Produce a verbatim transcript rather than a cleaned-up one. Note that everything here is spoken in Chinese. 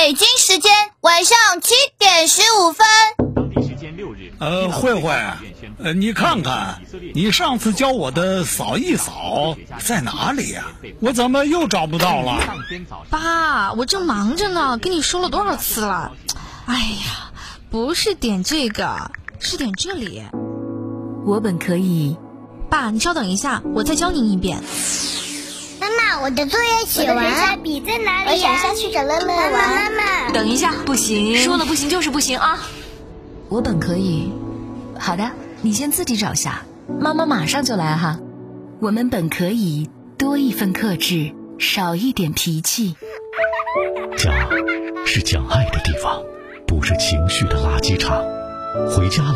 北京时间晚上七点十五分。 当地时间六日。 呃，慧慧，呃，你看看，你上次教我的扫一扫在哪里呀、啊？我怎么又找不到了？ 爸，我正忙着呢，跟你说了多少次了？哎呀，不是点这个，是点这里。 我本可以。 爸，你稍等一下，我再教你一遍。 妈妈，我的作业写完，我的学校笔在哪里呀？我想下去找乐乐玩。妈妈， 等一下，不行， 说了不行就是不行啊！ 我本可以。好的，你先自己找下，妈妈马上就来哈。我们本可以多一份克制，少一点脾气。 家是讲爱的地方，不是情绪的垃圾场。回家了。